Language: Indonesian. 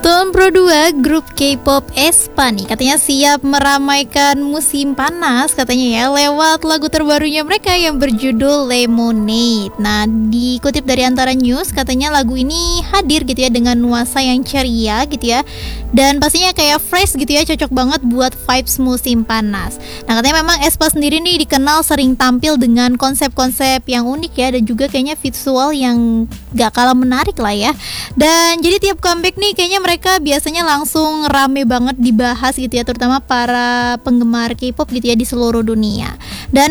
Tahun Pro 2, grup K-pop aespa nih katanya siap meramaikan musim panas katanya ya lewat lagu terbarunya mereka yang berjudul Lemonade. Nah, dikutip dari Antara News katanya lagu ini hadir gitu ya dengan nuansa yang ceria gitu ya. Dan pastinya kayak fresh gitu ya, cocok banget buat vibes musim panas. Nah, katanya memang aespa sendiri nih dikenal sering tampil dengan konsep-konsep yang unik ya, dan juga kayaknya visual yang gak kalah menarik lah ya. Dan jadi tiap comeback nih kayaknya mereka biasanya langsung rame banget dibahas gitu ya, terutama para penggemar K-pop gitu ya di seluruh dunia. Dan